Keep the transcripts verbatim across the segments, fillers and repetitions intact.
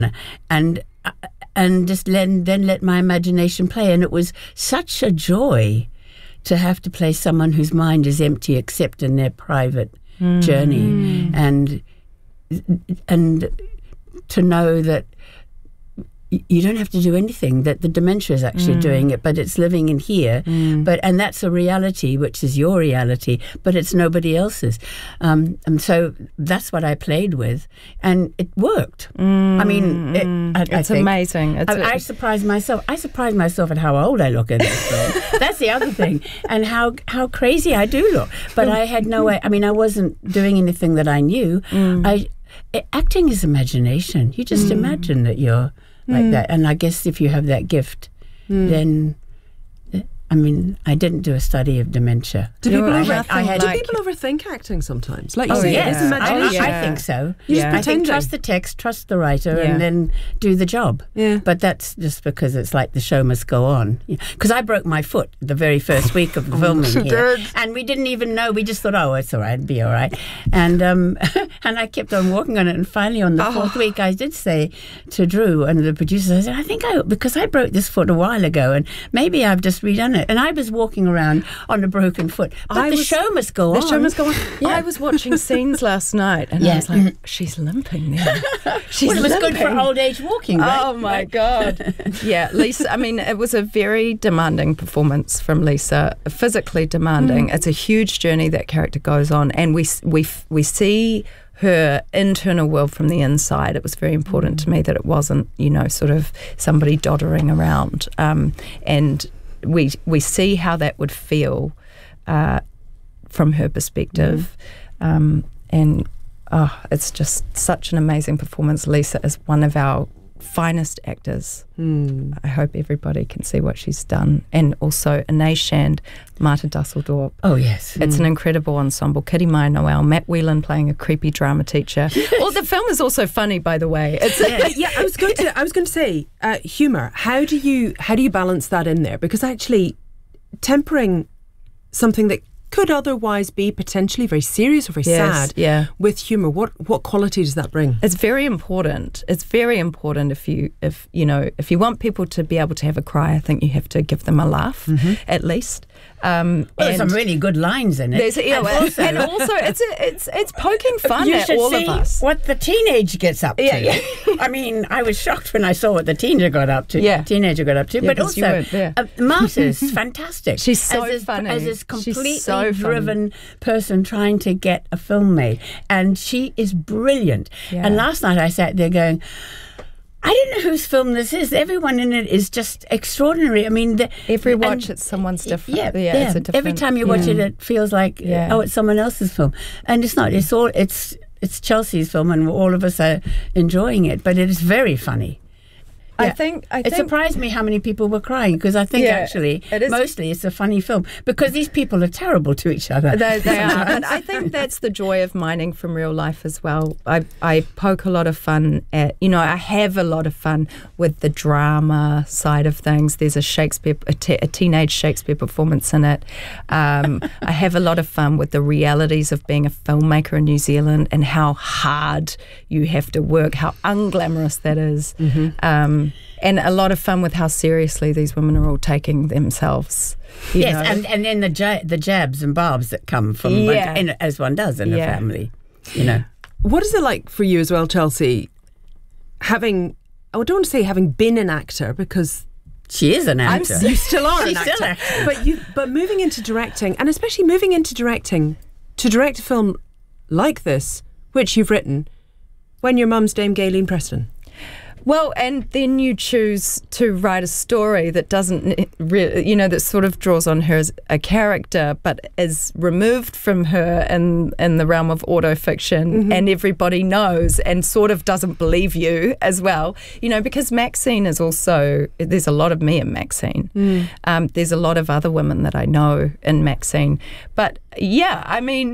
and and just then then let my imagination play, and it was such a joy to have to play someone whose mind is empty except in their private mm. journey, and and to know that you don't have to do anything, that the dementia is actually mm. doing it, but it's living in here. Mm. But and that's a reality, which is your reality, but it's nobody else's. Um, and so that's what I played with, and it worked. Mm. I mean, it, I, it's I think, amazing. It's I, a, I surprised myself. I surprised myself at how old I look in this film. That's the other thing, and how how crazy I do look. But I had no way. I mean, I wasn't doing anything that I knew. Mm. I acting is imagination. You just mm. imagine that you're like mm. that, and I guess if you have that gift, mm. then I mean, I didn't do a study of dementia. Do people, I over, had, I had, do people overthink acting sometimes? Like you oh, say, yes. it is imagination. I, I think so. You yeah. just I think pretending. trust the text, trust the writer, yeah. and then do the job. Yeah. But that's just because it's like the show must go on. Because I broke my foot the very first week of the filming she here, did. and we didn't even know. We just thought, oh, it's all right, it'll be all right. And um, and I kept on walking on it, and finally on the oh. fourth week, I did say to Drew and the producers, I said, I think I because I broke this foot a while ago, and maybe I've just redone it. And I was walking around on a broken foot, but I the was, show must go the on. The show must go on. Yeah. I was watching scenes last night, and yeah. I was like, she's limping now. She's well, it was limping. good for old age walking, right? Oh, my God. Yeah, Lisa, I mean, it was a very demanding performance from Lisa, physically demanding. Mm. It's a huge journey that character goes on, and we we we see her internal world from the inside. It was very important mm. to me that it wasn't, you know, sort of somebody doddering around, um, and we we see how that would feel uh, from her perspective, mm. um, and oh, it's just such an amazing performance. Lisa is one of our finest actors. Mm. I hope everybody can see what she's done, and also Anais Shand, Marta Dusseldorp. Oh yes, it's mm. an incredible ensemble. Kitty Maya Noel, Matt Whelan playing a creepy drama teacher. Yes. Well, the film is also funny, by the way. It's yes. yeah. I was going to. I was going to say uh, humour. How do you how do you balance that in there? Because actually, tempering something that could otherwise be potentially very serious or very yes, sad yeah. with humour, what what quality does that bring? It's very important. It's very important if you if you know if you want people to be able to have a cry, I think you have to give them a laugh mm-hmm. at least. Um, well, there's some really good lines in it. There's, yeah, and, well, also, and also it's a, it's it's poking fun you at should all see of us. What the teenage gets up yeah, to. Yeah. I mean, I was shocked when I saw what the teenager got up to. Yeah. Teenager got up to, yeah, but also uh, Marta's fantastic. She's so as this, funny. As this completely so driven person trying to get a film made, and she is brilliant. Yeah. And last night I sat there going, I don't know whose film this is. Everyone in it is just extraordinary. I mean, the, every watch, and, it's someone's different. Yeah, yeah. yeah. It's a different, every time you watch yeah. it, it feels like yeah. oh, it's someone else's film, and it's not. It's all. It's it's Chelsea's film, and all of us are enjoying it. But it is very funny. I Yeah. think I it think, surprised me how many people were crying, because I think Yeah, actually it is- mostly it's a funny film because these people are terrible to each other. They, they are, and I think that's the joy of mining from real life as well. I, I poke a lot of fun at, you know, I have a lot of fun with the drama side of things. There's a Shakespeare, a, te- a teenage Shakespeare performance in it. Um, I have a lot of fun with the realities of being a filmmaker in New Zealand and how hard you have to work, how unglamorous that is. Mm-hmm. Um, and a lot of fun with how seriously these women are all taking themselves. You yes, know? and, and then the ja- the jabs and barbs that come from Yeah. one, in, as one does in Yeah. a family, you know. What is it like for you as well, Chelsea, having, I don't want to say having been an actor, because She is an I'm, actor. you still are She's an still actor. acting. But you, but moving into directing, and especially moving into directing, to direct a film like this, which you've written, when your mum's Dame Gayleen Preston. Well, and then you choose to write a story that doesn't, re- you know, that sort of draws on her as a character, but is removed from her in, in the realm of autofiction, mm-hmm. and everybody knows and sort of doesn't believe you as well, you know, because Maxine is also, there's a lot of me in Maxine. Mm. Um, there's a lot of other women that I know in Maxine. But yeah, I mean,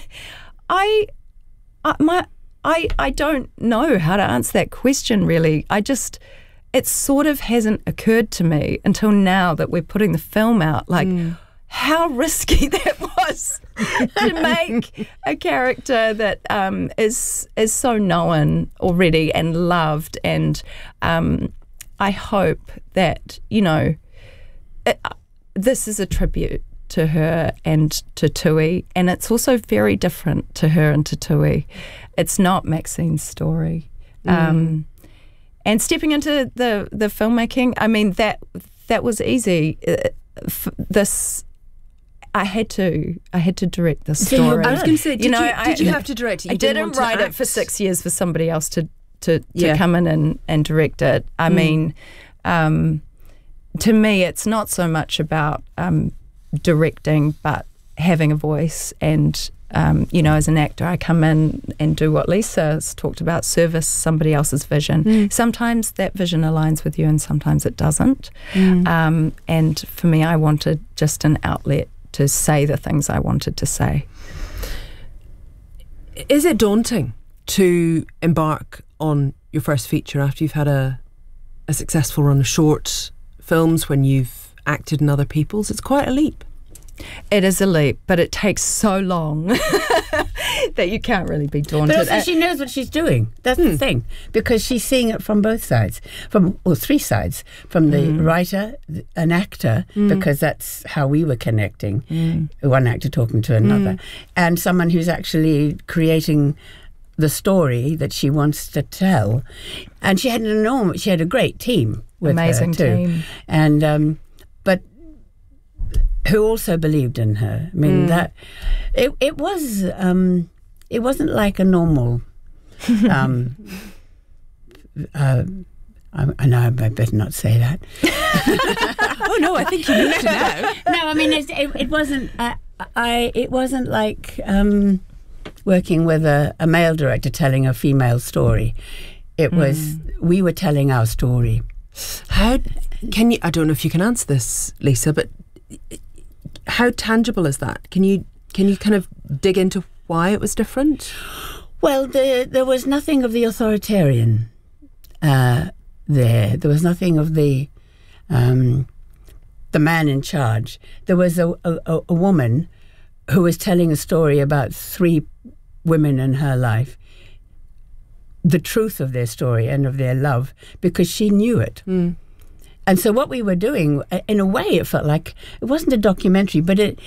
I, I, my, I, I don't know how to answer that question, really. I just, it sort of hasn't occurred to me until now that we're putting the film out, like, mm. how risky that was. was to make a character that um, is is so known already and loved. And um, I hope that, you know, it, this is a tribute to her and to Tui, and it's also very different to her and to Tui. It's not Maxine's story. Mm. Um, and stepping into the, the filmmaking, I mean, that that was easy. Uh, f- this, I had to, I had to direct this So story. I was going to say, did, you know, you, I, did you have to direct it? You I didn't, want to write act? it for six years for somebody else to to, to Yeah. come in and, and direct it. I Mm. mean, um, to me, it's not so much about um, directing, but having a voice. And um, you know, as an actor, I come in and do what Lisa's talked about: service somebody else's vision. Mm. Sometimes that vision aligns with you, and sometimes it doesn't. Mm. Um, and for me, I wanted just an outlet to say the things I wanted to say. Is it daunting to embark on your first feature after you've had a a successful run of short films, when you've acted in other people's? It's quite a leap. It is a leap, but it takes so long that you can't really be daunted. But also Uh, she knows what she's doing. That's the thing, because she's seeing it from both sides, from or three sides, from the writer, th- an actor, because that's how we were connecting, one actor talking to another, and someone who's actually creating the story that she wants to tell. And she had an enormous, she had a great team with Amazing her too, team. and um, but who also believed in her. I mean, that it it was um, it wasn't like a normal. Um, uh, I, I know I better not say that. Oh no, I think you need to now. No, I mean it's, it, it wasn't. Uh, I it wasn't like um, working with a, a male director telling a female story. It was we were telling our story. How can you? I don't know if you can answer this, Lisa, but how tangible is that? Can you can you kind of dig into why it was different? Well, the, there was nothing of the authoritarian uh, there. There was nothing of the um, the man in charge. There was a, a, a woman who was telling a story about three women in her life, the truth of their story and of their love, because she knew it. Mm. And so what we were doing, in a way, it felt like it wasn't a documentary, but it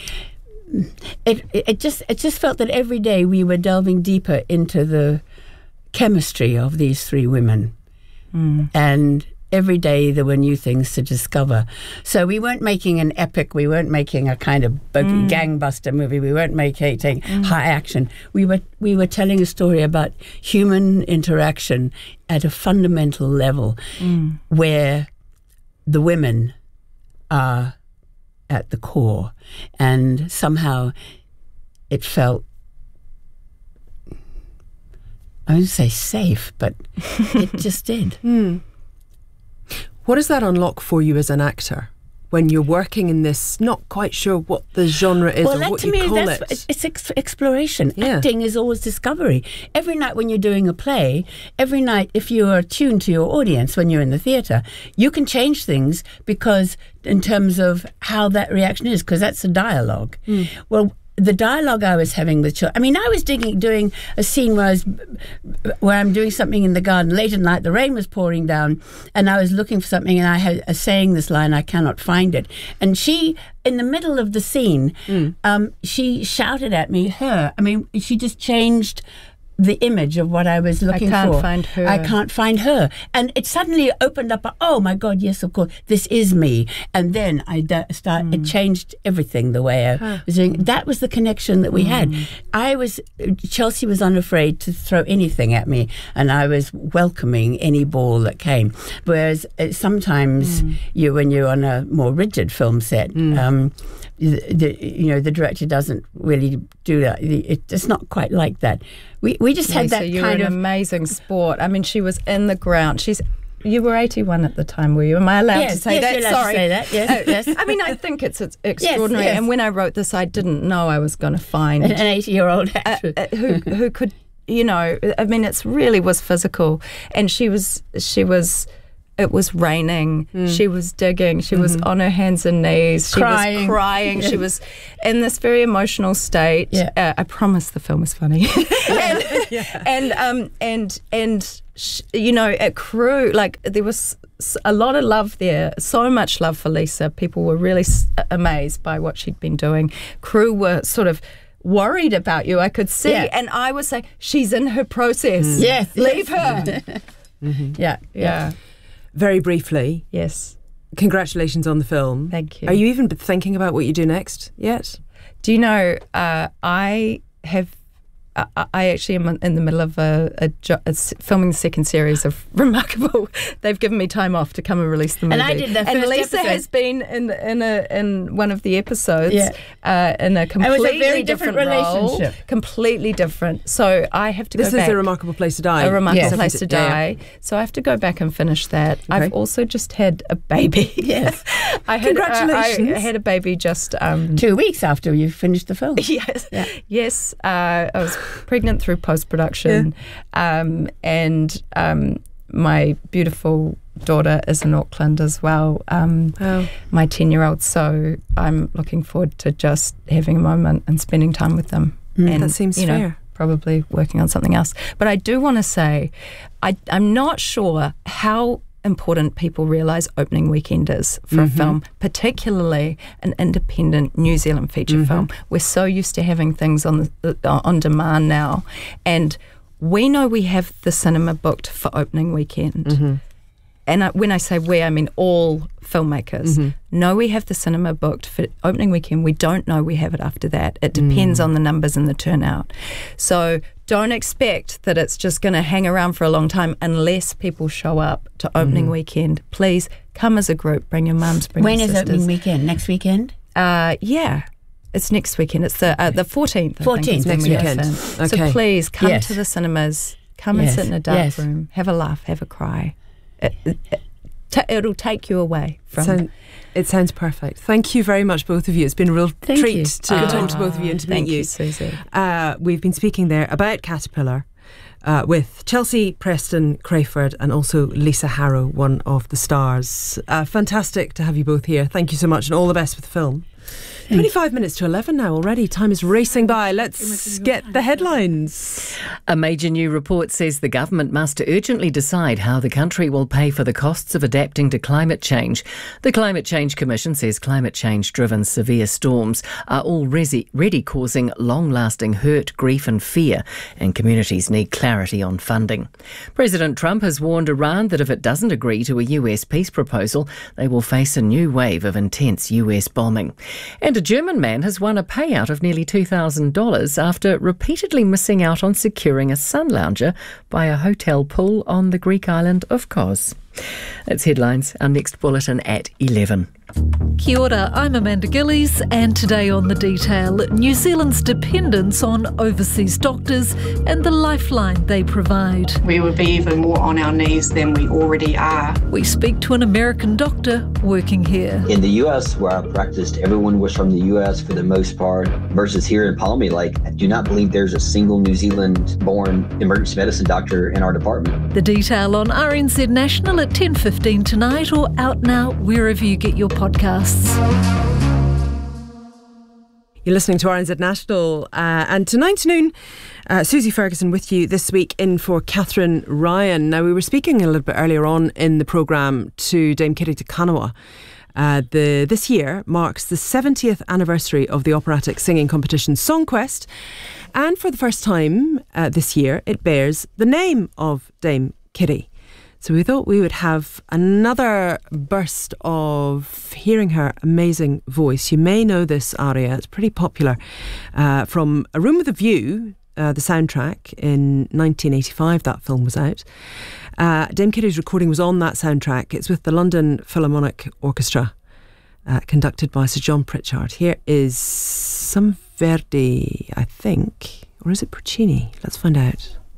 it it just it just felt that every day we were delving deeper into the chemistry of these three women, Mm. and every day there were new things to discover. So we weren't making an epic, we weren't making a kind of mm. gangbuster movie, we weren't making mm. high action. We were we were telling a story about human interaction at a fundamental level, Mm. where the women are at the core, and somehow it felt, I wouldn't say safe, but it just did. Mm. What does that unlock for you as an actor when you're working in this, not quite sure what the genre is well, or that, what to you me, call that's, it? it's ex- exploration. Yeah. Acting is always discovery. Every night when you're doing a play, every night if you are attuned to your audience when you're in the theatre, you can change things because in terms of how that reaction is, because that's a dialogue. Mm. Well, the dialogue I was having with children, I mean, I was digging, doing a scene where I was, where I'm doing something in the garden late at night, the rain was pouring down, and I was looking for something, and I had a saying this line, I cannot find it. And she, in the middle of the scene, mm. um, she shouted at me, her, I mean, she just changed the image of what I was looking for. I can't for. find her. I can't find her. And it suddenly opened up, a, oh my God, yes, of course, this is me. And then I d- start, mm. it changed everything the way I huh. was doing. That was the connection that we mm. had. I was, Chelsea was unafraid to throw anything at me, and I was welcoming any ball that came. Whereas uh, sometimes mm. you, when you're on a more rigid film set, mm. um, the, you know, the director doesn't really do that. It, it's not quite like that. We we just had Lisa, that you kind were an of amazing sport. I mean, she was in the ground. She's you were eighty-one at the time, were you? Am I allowed yes, to say yes, that? You're allowed Sorry, to say that. Yes, yes. I mean, I think it's, it's extraordinary. Yes, yes. And when I wrote this, I didn't know I was going to find an eighty-year-old actress uh, uh, who who could, you know. I mean, it really was physical, and she was she was it was raining. Mm. She was digging. She mm-hmm. was on her hands and knees. She crying. was crying. Yeah. She was in this very emotional state. Yeah. Uh, I promise the film is funny. and yeah. and um and and sh- you know, at Crew, like there was a lot of love there. So much love for Lisa. People were really s- amazed by what she'd been doing. Crew were sort of worried about you, I could see. Yeah. And I was saying, she's in her process. Mm. Yes. Leave her. mm-hmm. Yeah. Yeah. Very briefly, Yes. congratulations on the film. Thank you. Are you even thinking about what you do next yet? Do you know, uh, I have, I, I actually am in the middle of a, a, jo- a s- filming the second series of Remarkable. They've given me time off to come and release the movie. And I did the And first Lisa episode. has been in in a in one of the episodes Yeah. uh, in a completely It was a very different role, relationship. completely different. So I have to This go is back. A Remarkable Place to Die. A Remarkable Yes. Place to Yeah, Die. yeah. So I have to go back and finish that. Okay. I've also just had a baby. Yes. I had, uh, Congratulations. I had a baby just um, Two weeks after you finished the film. Yes, Yeah. yes. Uh, I was pregnant through post production, um, and um, my beautiful daughter is in Auckland as well. Um, Wow. My ten-year-old. So I'm looking forward to just having a moment and spending time with them. Mm. And That seems you know, fair. probably working on something else. But I do want to say, I, I'm not sure how important people realise opening weekend is for Mm-hmm. a film, particularly an independent New Zealand feature Mm-hmm. film. We're so used to having things on the, uh, on demand now, and we know we have the cinema booked for opening weekend. Mm-hmm. And I, when I say we, I mean all filmmakers. Mm-hmm. Know we have the cinema booked for opening weekend. We don't know we have it after that. It depends Mm. on the numbers and the turnout. So don't expect that it's just going to hang around for a long time unless people show up to opening Mm-hmm. weekend. Please come as a group. Bring your mums, bring When your is sisters. opening weekend? Next weekend? Uh, yeah. It's next weekend. It's the uh, the fourteenth. I think, is fourteenth, when next we weekend. open. Okay. So please come Yes. to the cinemas. Come and Yes. sit in a dark Yes. room. Have a laugh. Have a cry. It, it, it, ta- it'll take you away from. Sound, it sounds perfect. Thank you very much, both of you. It's been a real Thank treat you. to Ah, talk to both of you and to thank meet you. you, Susie. Uh, we've been speaking there about Caterpillar uh, with Chelsea Preston Crayford and also Lisa Harrow, one of the stars. Uh, fantastic to have you both here. Thank you so much and all the best with the film. twenty-five minutes to eleven now already. Time is racing by. Let's get the headlines. A major new report says the government must urgently decide how the country will pay for the costs of adapting to climate change. The Climate Change Commission says climate change-driven severe storms are already causing long-lasting hurt, grief and fear, and communities need clarity on funding. President Trump has warned Iran that if it doesn't agree to a U S peace proposal, they will face a new wave of intense U S bombing. And a German man has won a payout of nearly two thousand dollars after repeatedly missing out on securing a sun lounger by a hotel pool on the Greek island of Kos. That's headlines. Our next bulletin at eleven. Kia ora, I'm Amanda Gillies, and today on The Detail, New Zealand's dependence on overseas doctors and the lifeline they provide. We would be even more on our knees than we already are. We speak to an American doctor working here. In the U S, where I practiced, everyone was from the U S for the most part, versus here in Palmy. Like, I do not believe there's a single New Zealand-born emergency medicine doctor in our department. The Detail on R N Z National at ten fifteen tonight, or out now wherever you get your podcasts. You're listening to R N Z National, uh, and tonight to noon, uh, Susie Ferguson with you this week in for Catherine Ryan. Now, we were speaking a little bit earlier on in the programme to Dame Kitty Te Kanawa. Uh, the, this year marks the seventieth anniversary of the operatic singing competition Songquest, and for the first time uh, this year, it bears the name of Dame Kitty. So we thought we would have another burst of hearing her amazing voice. You may know this aria, it's pretty popular, uh, from A Room with a View, uh, the soundtrack. In nineteen eighty-five, that film was out. Uh, Dame Kitty's recording was on that soundtrack. It's with the London Philharmonic Orchestra, uh, conducted by Sir John Pritchard. Here is some Verdi, I think, or is it Puccini? Let's find out.